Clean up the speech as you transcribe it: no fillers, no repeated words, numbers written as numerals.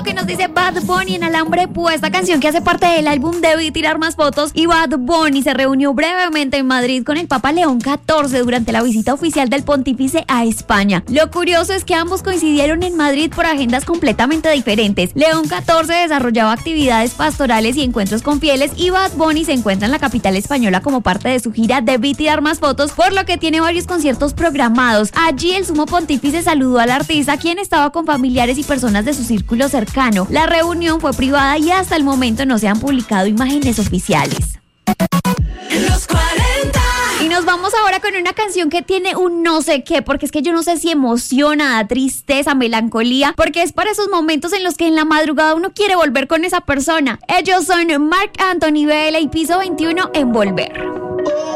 que nos dice Bad Bunny en Alambre de Púa, esta canción que hace parte del álbum Debí Tirar Más Fotos. Y Bad Bunny se reunió brevemente en Madrid con el Papa León XIV durante la visita oficial del pontífice a España. Lo curioso es que ambos coincidieron en Madrid por agendas completamente diferentes. León XIV desarrollaba actividades pastorales y encuentros con fieles, y Bad Bunny se encuentra en la capital española como parte de su gira Debí Tirar Más Fotos, por lo que tiene varios conciertos programados. Allí el sumo pontífice saludó al artista, quien estaba con familiares y personas de su círculo cercano. La reunión fue privada y hasta el momento no se han publicado imágenes oficiales. Los 40. Y nos vamos ahora con una canción que tiene un no sé qué, porque es que yo no sé si emociona, da tristeza, melancolía, porque es para esos momentos en los que en la madrugada uno quiere volver con esa persona. Ellos son Marc Anthony, BL y Piso 21 en Volver.